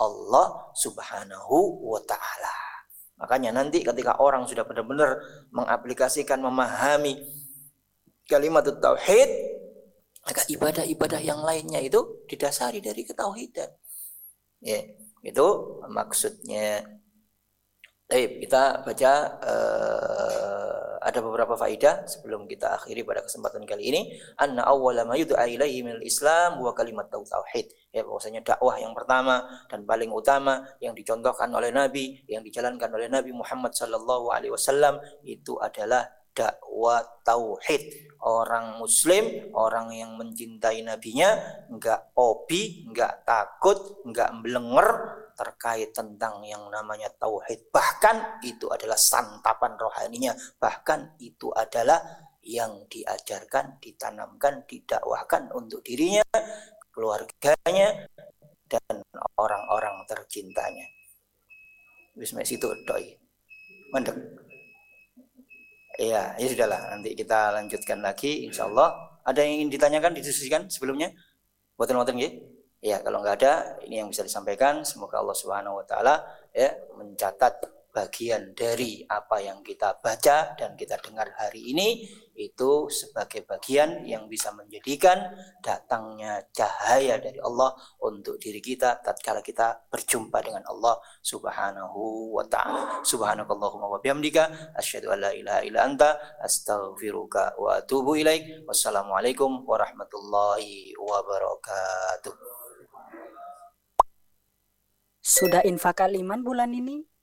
Allah Subhanahu wa ta'ala. Makanya nanti ketika orang sudah benar-benar mengaplikasikan, memahami kalimat tauhid, maka ibadah-ibadah yang lainnya itu didasari dari ketauhidan. Ya, itu maksudnya. Baik, kita baca ada beberapa faedah sebelum kita akhiri pada kesempatan kali ini. Anna awwala ma yud'a ilaihi minal Islam wa kalimat tauhid. Ya, bahwasanya dakwah yang pertama dan paling utama yang dicontohkan oleh Nabi, yang dijalankan oleh Nabi Muhammad sallallahu alaihi wasallam itu adalah dakwah tauhid. Orang muslim, orang yang mencintai nabinya, enggak hobi, enggak takut, enggak melenger terkait tentang yang namanya tauhid. Bahkan itu adalah santapan rohaninya, bahkan itu adalah yang diajarkan, ditanamkan, didakwahkan untuk dirinya, keluarganya, dan orang-orang tercintanya. Bismillah situ doi. Mendek. Iya, ya sudahlah. Nanti kita lanjutkan lagi, insya Allah. Ada yang ingin ditanyakan, didiskusikan sebelumnya? Boten-boten ya? Ya, kalau nggak ada, ini yang bisa disampaikan. Semoga Allah Subhanahu Wa Taala ya mencatat bagian dari apa yang kita baca dan kita dengar hari ini itu sebagai bagian yang bisa menjadikan datangnya cahaya dari Allah untuk diri kita tatkala kita berjumpa dengan Allah Subhanahu wa taala. Subhanakallahumma wa bihamdika asyhadu an la ilaha illa anta astaghfiruka wa atubu ilaik. Wassalamualaikum warahmatullahi wabarakatuh. Sudah infak aliman bulan ini?